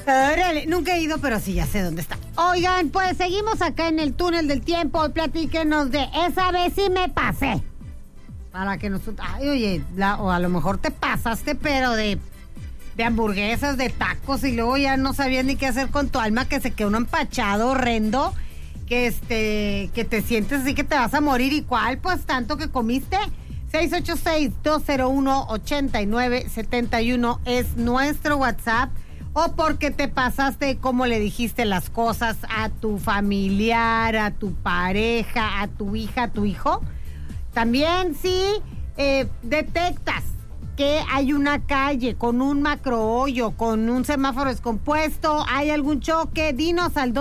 Órale, nunca he ido, pero sí, ya sé dónde está. Oigan, pues seguimos acá en el túnel del tiempo. Platíquenos de esa vez sí me pasé. Para que nos... Ay, oye, o a lo mejor te pasaste, pero de hamburguesas, de tacos, y luego ya no sabías ni qué hacer con tu alma, que se quedó uno empachado, horrendo, que te sientes así que te vas a morir. ¿Y cuál? Pues tanto que comiste. 686-201-8971 es nuestro WhatsApp. O porque te pasaste, como le dijiste las cosas a tu familiar, a tu pareja, a tu hija, a tu hijo. También si detectas que hay una calle con un macrohoyo, con un semáforo descompuesto, hay algún choque, dinos al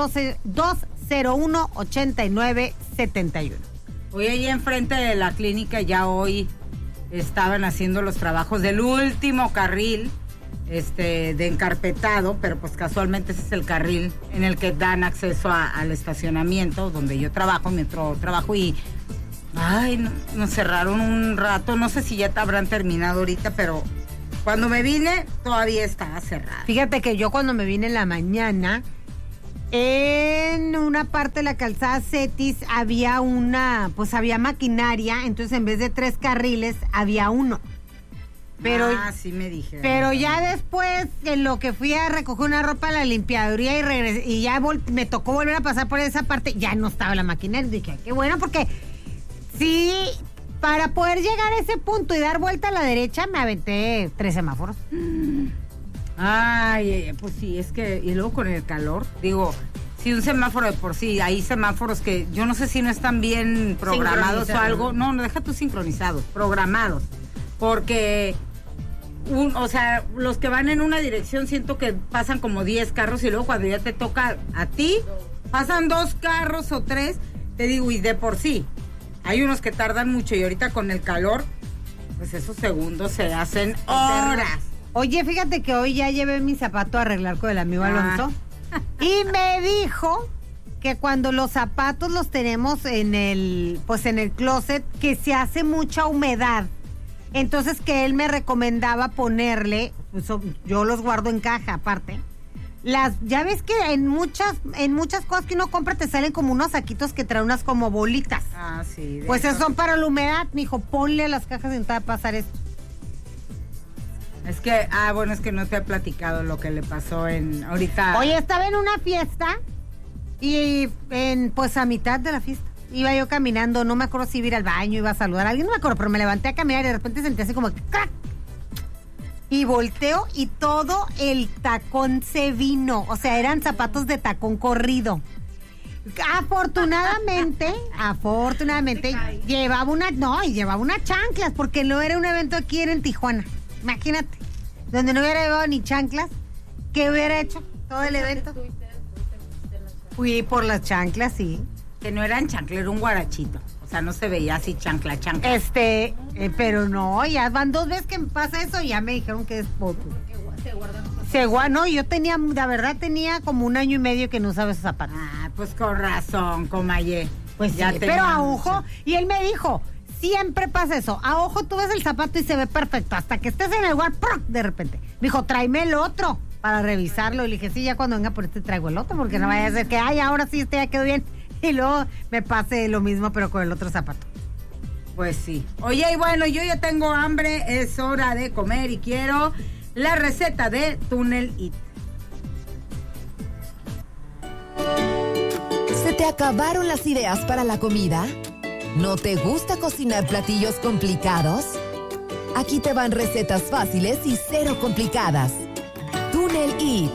201-8971. Hoy ahí enfrente de la clínica ya hoy estaban haciendo los trabajos del último carril de encarpetado, pero pues casualmente ese es el carril en el que dan acceso al estacionamiento donde yo trabajo, mi otro trabajo, y nos cerraron un rato, no sé si ya te habrán terminado ahorita, pero cuando me vine todavía estaba cerrado. Fíjate que yo cuando me vine en la mañana, en una parte de la calzada Cetis había había maquinaria, entonces en vez de 3 carriles había uno. Pero, sí me dije. Pero ya después, en lo que fui a recoger una ropa a la limpiaduría y regresé, y ya me tocó volver a pasar por esa parte, ya no estaba la maquinaria. Dije, qué bueno, porque sí, para poder llegar a ese punto y dar vuelta a la derecha, me aventé 3 semáforos. Ay, pues sí, es que, y luego con el calor, digo, si un semáforo de por sí, hay semáforos que yo no sé si no están bien programados o algo. No, deja tú sincronizados, programados. Porque, los que van en una dirección siento que pasan como 10 carros y luego cuando ya te toca a ti, pasan 2 carros o 3, te digo, y de por sí, hay unos que tardan mucho y ahorita con el calor, pues esos segundos se hacen horas. Oye, fíjate que hoy ya llevé mi zapato a arreglar con el amigo Alonso y me dijo que cuando los zapatos los tenemos en el closet, que se hace mucha humedad. Entonces que él me recomendaba ponerle, pues, yo los guardo en caja aparte. Ya ves que en muchas cosas que uno compra te salen como unos saquitos que traen unas como bolitas. Sí. Pues esos son para la humedad. Me dijo, ponle a las cajas y no te va a pasar esto. Es que, es que no te he platicado lo que le pasó ahorita. Oye, estaba en una fiesta y a mitad de la fiesta iba yo caminando, no me acuerdo si iba a ir al baño, iba a saludar a alguien, no me acuerdo, pero me levanté a caminar y de repente sentí así como ¡crack! Y volteo y todo el tacón se vino, o sea, eran zapatos de tacón corrido. Afortunadamente, llevaba unas chanclas, porque no era un evento aquí, era en Tijuana. Imagínate, donde no hubiera llevado ni chanclas, ¿qué hubiera hecho todo el evento? Fui por las chanclas, sí. Que no eran chanclas, era un guarachito. O sea, no se veía así chancla. Pero no, ya van 2 veces que me pasa eso y ya me dijeron que es poco. No, yo tenía como 1 año y medio que no usaba esos zapatos. Pues con razón, comayé. Pues ya sí, pero a ojo, y él me dijo, siempre pasa eso, a ojo tú ves el zapato y se ve perfecto, hasta que estés en el lugar, de repente. Me dijo, tráeme el otro para revisarlo. Y le dije, sí, ya cuando venga por traigo el otro, porque no vaya a ser que, ahora sí, ya quedó bien. Y luego me pase lo mismo, pero con el otro zapato. Pues sí. Oye, y bueno, yo ya tengo hambre, es hora de comer y quiero la receta de Túnel It. ¿Se te acabaron las ideas para la comida? ¿No te gusta cocinar platillos complicados? Aquí te van recetas fáciles y 0 complicadas. Túnel It.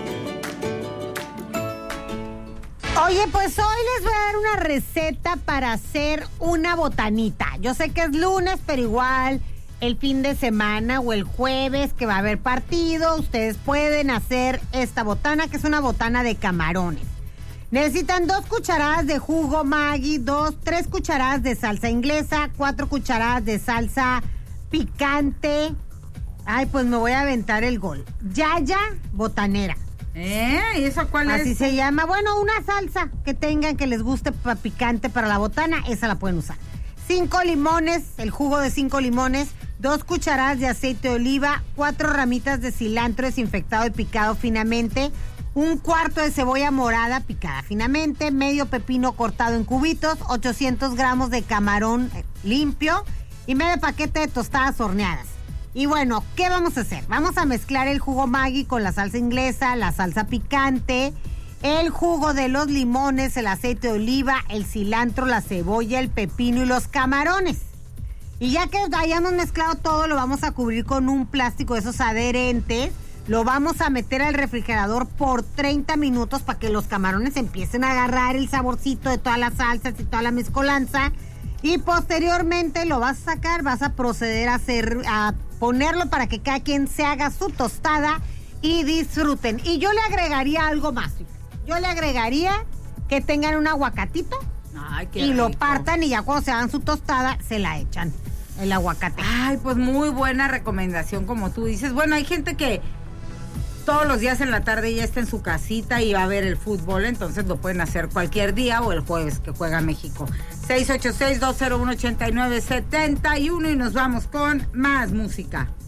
Oye, pues hoy les voy a dar una receta para hacer una botanita. Yo sé que es lunes, pero igual el fin de semana o el jueves que va a haber partido, ustedes pueden hacer esta botana, que es una botana de camarones. Necesitan 2 cucharadas de jugo Maggi, 3 cucharadas de salsa inglesa, 4 cucharadas de salsa picante. Pues me voy a aventar el gol. Yaya botanera. ¿Y eso cuál es? Así se llama. Bueno, una salsa que tengan que les guste picante para la botana, esa la pueden usar. 5 limones, el jugo de 5 limones, 2 cucharadas de aceite de oliva, 4 ramitas de cilantro desinfectado y picado finamente, 1/4 de cebolla morada picada finamente, medio pepino cortado en cubitos, 800 gramos de camarón limpio y medio paquete de tostadas horneadas. Y bueno, ¿qué vamos a hacer? Vamos a mezclar el jugo Maggi con la salsa inglesa, la salsa picante, el jugo de los limones, el aceite de oliva, el cilantro, la cebolla, el pepino y los camarones. Y ya que hayamos mezclado todo, lo vamos a cubrir con un plástico de esos adherentes. Lo vamos a meter al refrigerador por 30 minutos para que los camarones empiecen a agarrar el saborcito de todas las salsas y toda la mezcolanza. Y posteriormente lo vas a sacar, vas a proceder a ponerlo para que cada quien se haga su tostada y disfruten. Y yo le agregaría algo más. Yo le agregaría que tengan un aguacatito. Ay, qué y rico. lo partan y ya cuando se hagan su tostada se la echan, el aguacate. Ay, pues muy buena recomendación, como tú dices. Bueno, hay gente que todos los días en la tarde ya está en su casita y va a ver el fútbol, entonces lo pueden hacer cualquier día o el jueves que juega México. 686-201-8971 y nos vamos con más música.